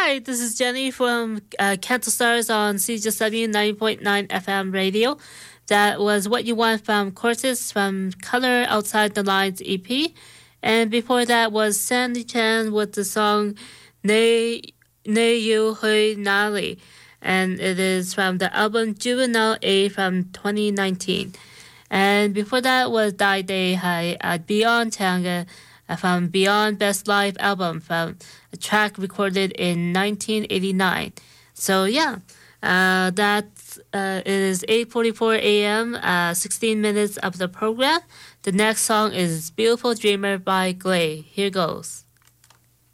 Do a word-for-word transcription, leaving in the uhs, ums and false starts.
Hi, this is Jenny from uh, Canto Stars on C G S W ninety point nine F M radio. That was What You Want from Cortis from Color Outside the Lines E P. And before that was Sandy Chan with the song Ne Ne Yu Hui Nali. And it is from the album Juvenile A from twenty nineteen. And before that was Dai Day Hai at Beyond Tanga from Beyond Best Live album from a track recorded in nineteen eighty-nine. So yeah, uh, that uh, it is eight forty-four a.m., uh, sixteen minutes of the program. The next song is Beautiful Dreamer by Glay. Here goes.